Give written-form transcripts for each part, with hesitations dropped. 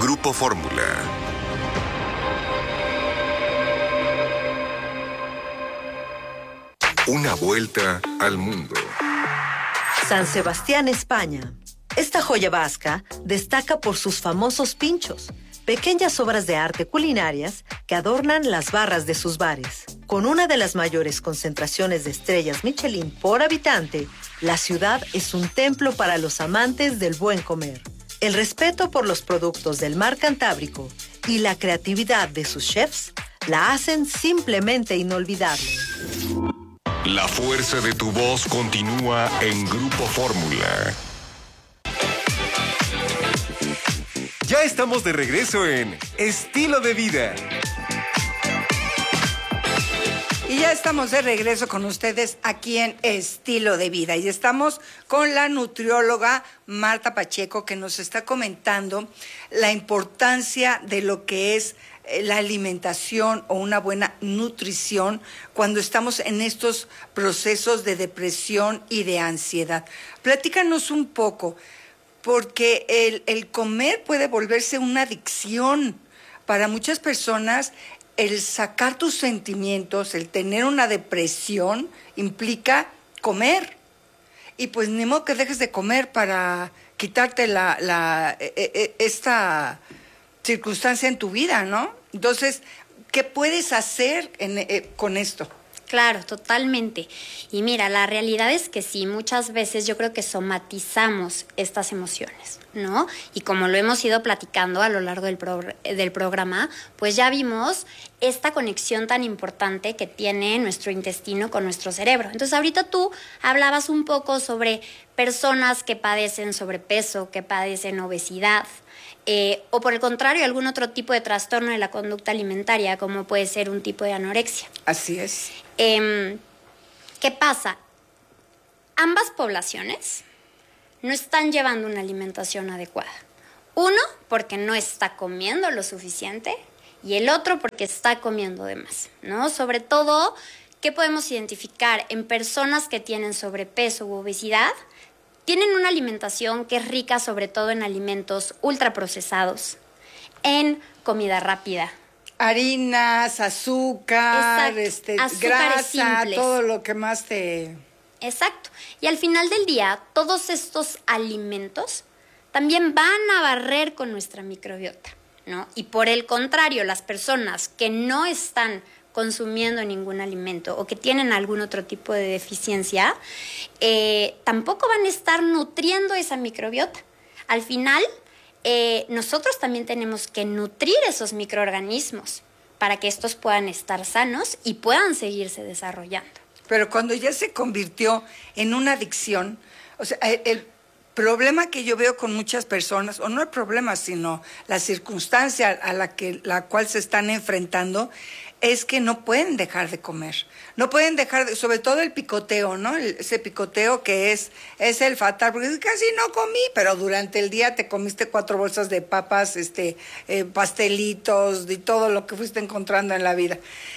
Grupo Fórmula. Una vuelta al mundo. San Sebastián, España. Esta joya vasca destaca por sus famosos pinchos, pequeñas obras de arte culinarias que adornan las barras de sus bares. Con una de las mayores concentraciones de estrellas Michelin por habitante, la ciudad es un templo para los amantes del buen comer. El respeto por los productos del mar Cantábrico y la creatividad de sus chefs la hacen simplemente inolvidable. La fuerza de tu voz continúa en Grupo Fórmula. Ya estamos de regreso en Estilo de Vida. Y ya estamos de regreso con ustedes aquí en Estilo de Vida. Y estamos con la nutrióloga Marta Pacheco, que nos está comentando la importancia de lo que es la alimentación o una buena nutrición cuando estamos en estos procesos de depresión y de ansiedad. Platícanos un poco, porque el comer puede volverse una adicción. Para muchas personas, el sacar tus sentimientos, el tener una depresión, implica comer. Y pues ni modo que dejes de comer para quitarte esta circunstancia en tu vida, ¿no? Entonces, ¿qué puedes hacer con esto? Claro, totalmente. Y mira, la realidad es que sí, muchas veces yo creo que somatizamos estas emociones, ¿no? Y como lo hemos ido platicando a lo largo del programa, pues ya vimos esta conexión tan importante que tiene nuestro intestino con nuestro cerebro. Entonces, ahorita tú hablabas un poco sobre personas que padecen sobrepeso, que padecen obesidad, o por el contrario, algún otro tipo de trastorno de la conducta alimentaria, como puede ser un tipo de anorexia. Así es. ¿Qué pasa? Ambas poblaciones no están llevando una alimentación adecuada. Uno, porque no está comiendo lo suficiente, y el otro porque está comiendo de más, ¿no? Sobre todo, ¿qué podemos identificar en personas que tienen sobrepeso u obesidad? Tienen una alimentación que es rica sobre todo en alimentos ultraprocesados, en comida rápida. Harinas, azúcar, grasa, simples. Todo lo que más te... Exacto. Y al final del día, todos estos alimentos también van a barrer con nuestra microbiota, ¿no? Y por el contrario, las personas que no están consumiendo ningún alimento o que tienen algún otro tipo de deficiencia, tampoco van a estar nutriendo esa microbiota. Al final, nosotros también tenemos que nutrir esos microorganismos para que estos puedan estar sanos y puedan seguirse desarrollando. Pero cuando ya se convirtió en una adicción, o sea, el problema que yo veo con muchas personas, o no el problema, sino la circunstancia a la cual se están enfrentando, es que no pueden dejar de comer. No pueden dejar, sobre todo el picoteo, ¿no? Ese picoteo que es el fatal, porque casi no comí, pero durante el día te comiste 4 bolsas de papas, pastelitos y todo lo que fuiste encontrando en la vida.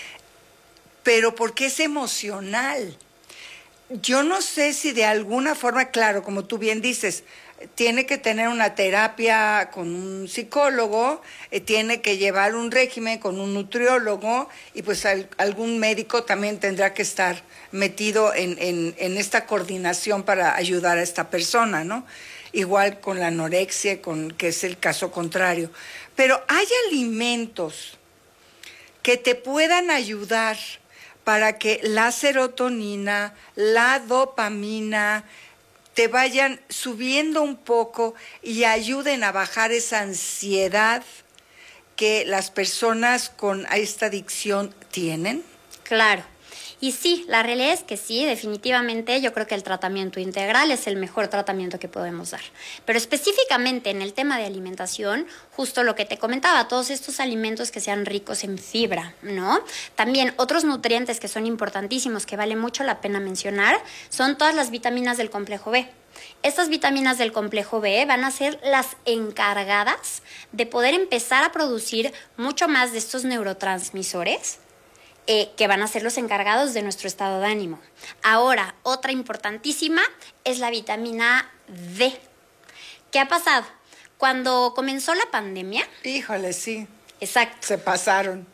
Pero porque es emocional. Yo no sé si de alguna forma, claro, como tú bien dices, tiene que tener una terapia con un psicólogo, tiene que llevar un régimen con un nutriólogo y pues algún médico también tendrá que estar metido en esta coordinación para ayudar a esta persona, ¿no? Igual con la anorexia, que es el caso contrario. Pero hay alimentos que te puedan ayudar para que la serotonina, la dopamina te vayan subiendo un poco y ayuden a bajar esa ansiedad que las personas con esta adicción tienen? Claro. Y sí, la realidad es que sí, definitivamente yo creo que el tratamiento integral es el mejor tratamiento que podemos dar. Pero específicamente en el tema de alimentación, justo lo que te comentaba, todos estos alimentos que sean ricos en fibra, ¿no? También otros nutrientes que son importantísimos, que vale mucho la pena mencionar, son todas las vitaminas del complejo B. Estas vitaminas del complejo B van a ser las encargadas de poder empezar a producir mucho más de estos neurotransmisores que van a ser los encargados de nuestro estado de ánimo. Ahora, otra importantísima es la vitamina D. ¿Qué ha pasado? cuando comenzó la pandemia, Híjole, sí, exacto, se pasaron.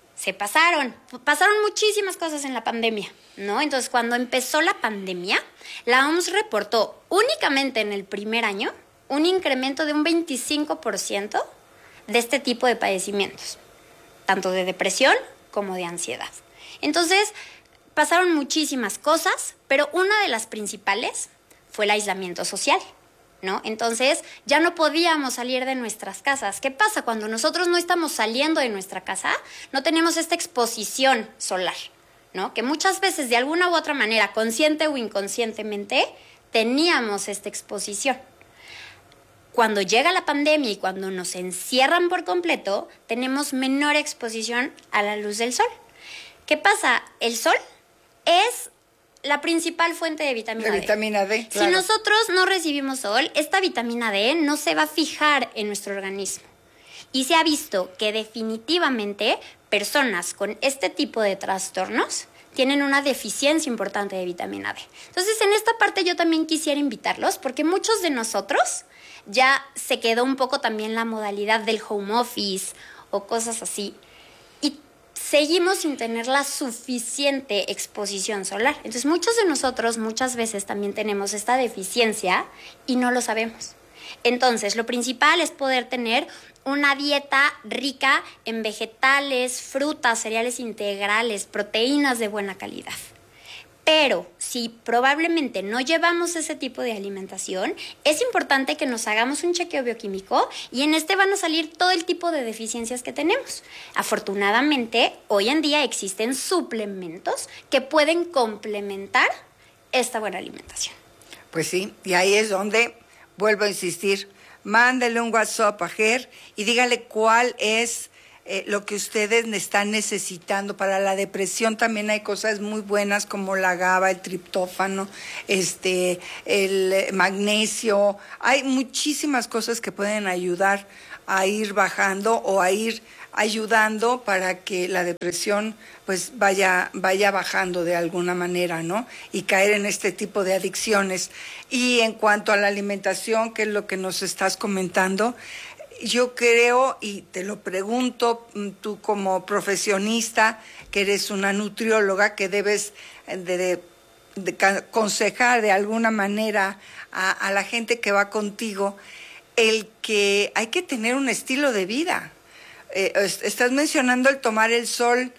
pasaron muchísimas cosas en la pandemia, ¿no? Entonces, cuando empezó la pandemia, la OMS reportó únicamente en el primer año un incremento de un 25% de este tipo de padecimientos, tanto de depresión como de ansiedad. Entonces, pasaron muchísimas cosas, pero una de las principales fue el aislamiento social, ¿no? Entonces, ya no podíamos salir de nuestras casas. ¿Qué pasa? Cuando nosotros no estamos saliendo de nuestra casa, no tenemos esta exposición solar, ¿no? Que muchas veces, de alguna u otra manera, consciente o inconscientemente, teníamos esta exposición. Cuando llega la pandemia y cuando nos encierran por completo, tenemos menor exposición a la luz del sol. ¿Qué pasa? El sol es la principal fuente de vitamina D. De vitamina D, claro. Si nosotros no recibimos sol, esta vitamina D no se va a fijar en nuestro organismo. Y se ha visto que definitivamente personas con este tipo de trastornos tienen una deficiencia importante de vitamina D. Entonces, en esta parte yo también quisiera invitarlos, porque muchos de nosotros ya se quedó un poco también la modalidad del home office o cosas así. Y seguimos sin tener la suficiente exposición solar. Entonces, muchos de nosotros muchas veces también tenemos esta deficiencia y no lo sabemos. Entonces, lo principal es poder tener una dieta rica en vegetales, frutas, cereales integrales, proteínas de buena calidad. Pero si probablemente no llevamos ese tipo de alimentación, es importante que nos hagamos un chequeo bioquímico y en este van a salir todo el tipo de deficiencias que tenemos. Afortunadamente, hoy en día existen suplementos que pueden complementar esta buena alimentación. Pues sí, y ahí es donde, vuelvo a insistir, mándele un WhatsApp a Ger y dígale cuál es lo que ustedes están necesitando. Para la depresión también hay cosas muy buenas como la GABA, el triptófano, el magnesio. Hay muchísimas cosas que pueden ayudar a ir bajando o a ir ayudando para que la depresión pues vaya bajando de alguna manera, ¿no? Y caer en este tipo de adicciones. Y en cuanto a la alimentación, que es lo que nos estás comentando, yo creo, y te lo pregunto, tú como profesionista, que eres una nutrióloga, que debes de aconsejar de alguna manera a la gente que va contigo, el que hay que tener un estilo de vida. Estás mencionando el tomar el sol,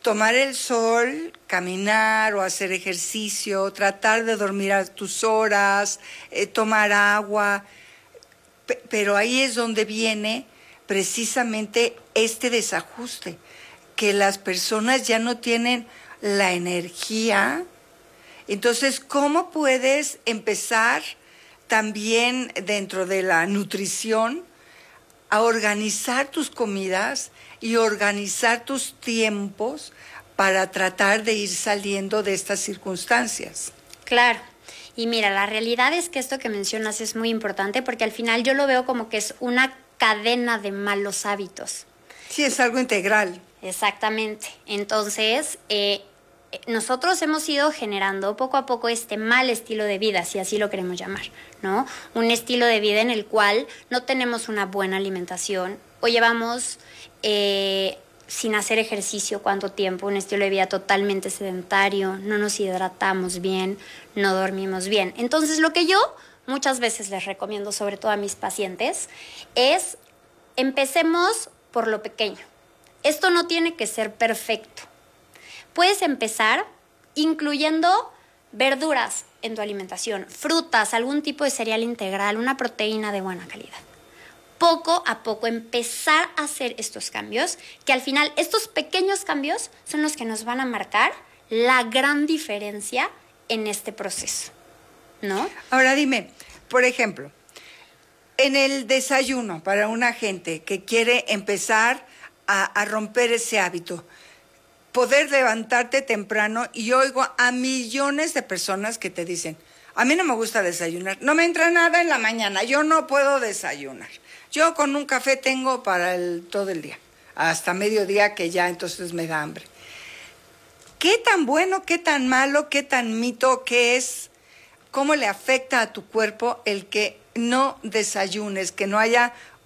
caminar o hacer ejercicio, tratar de dormir a tus horas, tomar agua. Pero ahí es donde viene precisamente este desajuste, que las personas ya no tienen la energía. Entonces, ¿cómo puedes empezar también dentro de la nutrición a organizar tus comidas y organizar tus tiempos para tratar de ir saliendo de estas circunstancias? Claro. Y mira, la realidad es que esto que mencionas es muy importante porque al final yo lo veo como que es una cadena de malos hábitos. Sí, es algo integral. Exactamente. Entonces, nosotros hemos ido generando poco a poco este mal estilo de vida, si así lo queremos llamar, ¿no? Un estilo de vida en el cual no tenemos una buena alimentación o llevamos sin hacer ejercicio cuánto tiempo, un estilo de vida totalmente sedentario, no nos hidratamos bien, no dormimos bien. Entonces, lo que yo muchas veces les recomiendo, sobre todo a mis pacientes, es empecemos por lo pequeño. Esto no tiene que ser perfecto. Puedes empezar incluyendo verduras en tu alimentación, frutas, algún tipo de cereal integral, una proteína de buena calidad. Poco a poco empezar a hacer estos cambios, que al final estos pequeños cambios son los que nos van a marcar la gran diferencia en este proceso, ¿no? Ahora dime, por ejemplo, en el desayuno para una gente que quiere empezar a romper ese hábito, poder levantarte temprano, y oigo a millones de personas que te dicen, a mí no me gusta desayunar, no me entra nada en la mañana, yo no puedo desayunar. Yo con un café tengo para todo el día, hasta mediodía que ya entonces me da hambre. ¿Qué tan bueno, qué tan malo, qué tan mito, qué es? ¿Cómo le afecta a tu cuerpo el que no desayunes, que no haya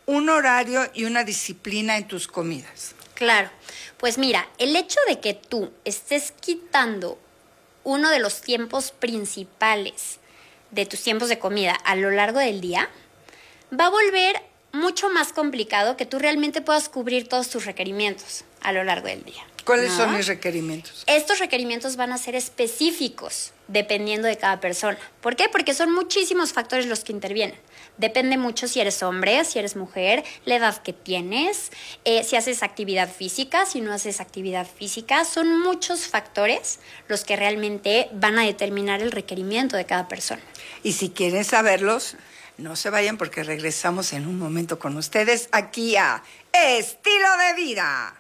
un horario y una disciplina en tus comidas? Claro, pues mira, el hecho de que tú estés quitando uno de los tiempos principales de tus tiempos de comida a lo largo del día, va a volver mucho más complicado que tú realmente puedas cubrir todos tus requerimientos a lo largo del día. ¿Cuáles son mis requerimientos? Estos requerimientos van a ser específicos dependiendo de cada persona. ¿Por qué? Porque son muchísimos factores los que intervienen. Depende mucho si eres hombre, si eres mujer, la edad que tienes, si haces actividad física, si no haces actividad física. Son muchos factores los que realmente van a determinar el requerimiento de cada persona. Y si quieren saberlos, no se vayan porque regresamos en un momento con ustedes aquí a Estilo de Vida.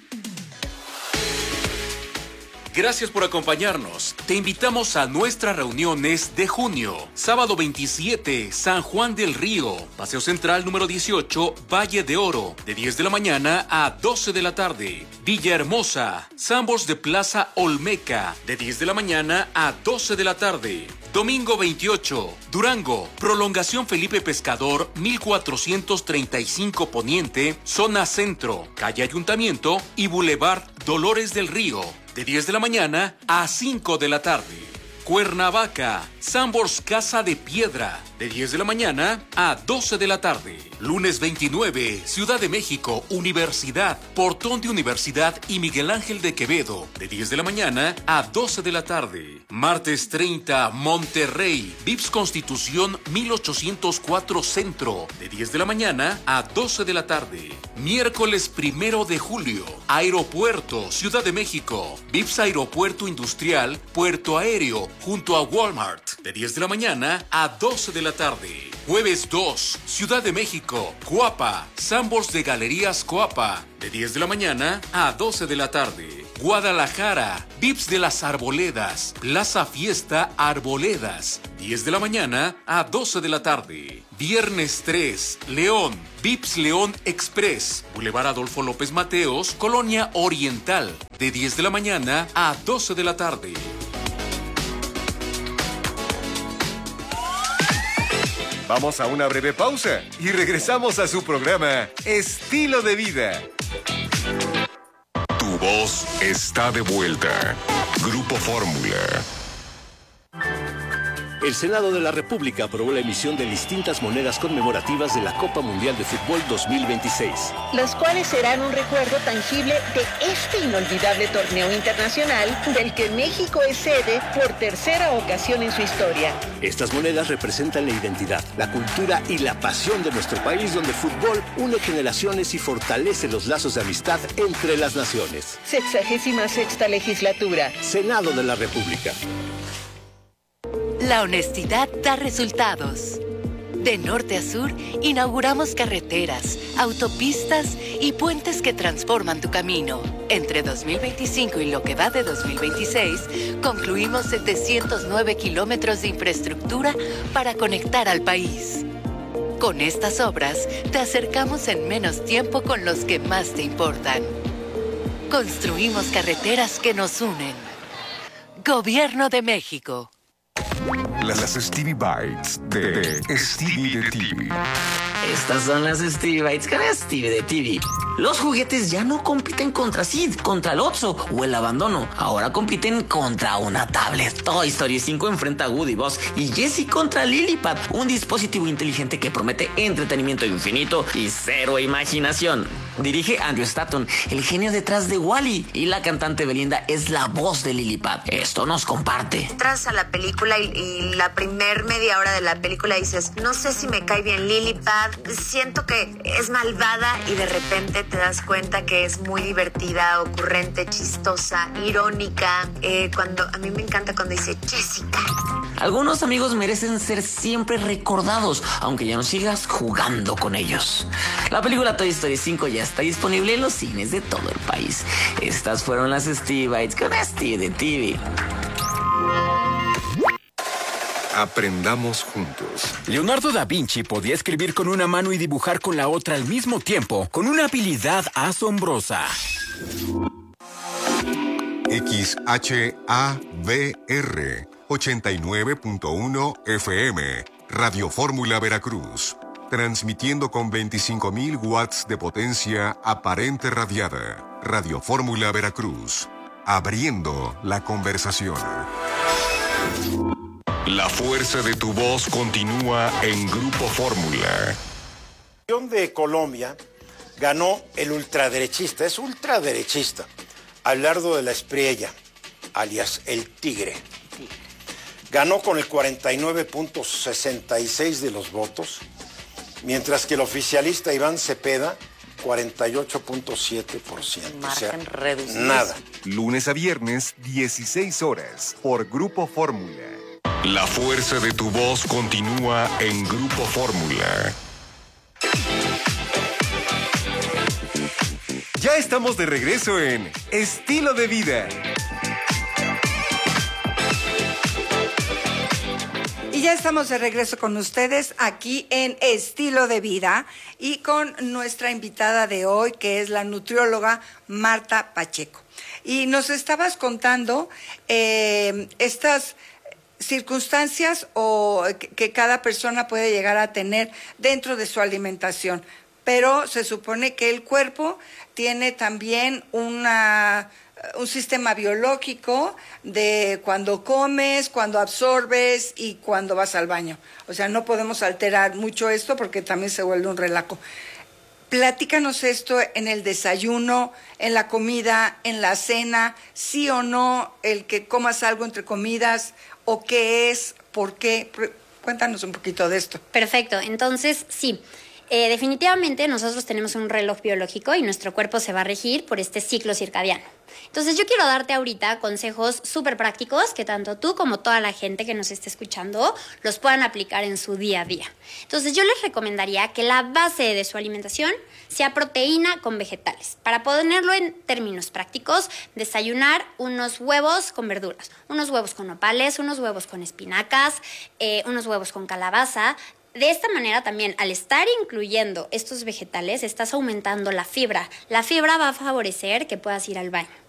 Gracias por acompañarnos. Te invitamos a nuestras reuniones de junio. Sábado 27, San Juan del Río. Paseo Central número 18, Valle de Oro. De 10 de la mañana a 12 de la tarde. Villahermosa. Sambors de Plaza Olmeca. De 10 de la mañana a 12 de la tarde. Domingo 28, Durango, Prolongación Felipe Pescador, 1435 Poniente, Zona Centro, Calle Ayuntamiento y Boulevard Dolores del Río, de 10 de la mañana a 5 de la tarde. Cuernavaca, Sambors Casa de Piedra, de 10 de la mañana a 12 de la tarde. Lunes 29, Ciudad de México, Universidad, Portón de Universidad y Miguel Ángel de Quevedo, de 10 de la mañana a 12 de la tarde. Martes 30, Monterrey, Vips Constitución 1804 Centro, de 10 de la mañana a 12 de la tarde. Miércoles 1 de julio, Aeropuerto, Ciudad de México, Vips Aeropuerto Industrial, Puerto Aéreo, junto a Walmart, de 10 de la mañana a 12 de la tarde. Jueves 2, Ciudad de México, Coapa, Sambors de Galerías Coapa, de 10 de la mañana a 12 de la tarde. Guadalajara, Vips de las Arboledas, Plaza Fiesta Arboledas, 10 de la mañana a 12 de la tarde. Viernes 3, León, Vips León Express, Boulevard Adolfo López Mateos, Colonia Oriental, de 10 de la mañana a 12 de la tarde. Vamos a una breve pausa y regresamos a su programa Estilo de Vida. Tu voz está de vuelta. Grupo Fórmula. El Senado de la República aprobó la emisión de distintas monedas conmemorativas de la Copa Mundial de Fútbol 2026. Las cuales serán un recuerdo tangible de este inolvidable torneo internacional del que México es sede por tercera ocasión en su historia. Estas monedas representan la identidad, la cultura y la pasión de nuestro país, donde el fútbol une generaciones y fortalece los lazos de amistad entre las naciones. 66ª legislatura. Senado de la República. La honestidad da resultados. De norte a sur, inauguramos carreteras, autopistas y puentes que transforman tu camino. Entre 2025 y lo que va de 2026, concluimos 709 kilómetros de infraestructura para conectar al país. Con estas obras, te acercamos en menos tiempo con los que más te importan. Construimos carreteras que nos unen. Gobierno de México. Las Stevie Bites de Stevie de TV. Estas son las Stevie Bites con Stevie de TV. Los juguetes ya no compiten contra Sid, contra el Otso o el abandono. Ahora compiten contra una tablet. Toy Story 5 enfrenta a Woody, Buzz y Jessie contra Lilipad, un dispositivo inteligente que promete entretenimiento infinito y cero imaginación. Dirige Andrew Stanton, el genio detrás de Wall-E, y la cantante Belinda es la voz de Lilipad. Esto nos comparte. Entras a la película y la primer media hora de la película dices, no sé si me cae bien Lilipad, siento que es malvada, y de repente te das cuenta que es muy divertida, ocurrente, chistosa, irónica. A mí me encanta cuando dice Jessica. Algunos amigos merecen ser siempre recordados, aunque ya no sigas jugando con ellos. La película Toy Story 5 ya está disponible en los cines de todo el país. Estas fueron las Stevie Bites con Stevie de TV. Aprendamos juntos. Leonardo da Vinci podía escribir con una mano y dibujar con la otra al mismo tiempo, con una habilidad asombrosa. XHABR 89.1 FM, Radio Fórmula Veracruz. transmitiendo con 25.000 watts de potencia aparente radiada. Radio Fórmula Veracruz, abriendo la conversación. La fuerza de tu voz continúa en Grupo Fórmula. De Colombia ganó el ultraderechista, es ultraderechista, Abelardo de la Espriella, alias El Tigre. Ganó con el 49.66% de los votos, mientras que el oficialista Iván Cepeda, 48.7%. Margen reducido. Nada. Lunes a viernes, 16 horas, por Grupo Fórmula. La fuerza de tu voz continúa en Grupo Fórmula. Ya estamos de regreso en Estilo de Vida. Y ya estamos de regreso con ustedes aquí en Estilo de Vida y con nuestra invitada de hoy, que es la nutrióloga Marta Pacheco. Y nos estabas contando estas circunstancias que cada persona puede llegar a tener dentro de su alimentación. Pero se supone que el cuerpo tiene también un sistema biológico de cuando comes, cuando absorbes y cuando vas al baño. O sea, no podemos alterar mucho esto porque también se vuelve un relajo. Platícanos esto en el desayuno, en la comida, en la cena, sí o no, el que comas algo entre comidas, o qué es, por qué. Cuéntanos un poquito de esto. Perfecto, entonces sí. Definitivamente nosotros tenemos un reloj biológico y nuestro cuerpo se va a regir por este ciclo circadiano. Entonces yo quiero darte ahorita consejos súper prácticos que tanto tú como toda la gente que nos esté escuchando los puedan aplicar en su día a día. Entonces yo les recomendaría que la base de su alimentación sea proteína con vegetales. Para ponerlo en términos prácticos, desayunar unos huevos con verduras, unos huevos con nopales, unos huevos con espinacas, unos huevos con calabaza. De esta manera también, al estar incluyendo estos vegetales, estás aumentando la fibra. La fibra va a favorecer que puedas ir al baño.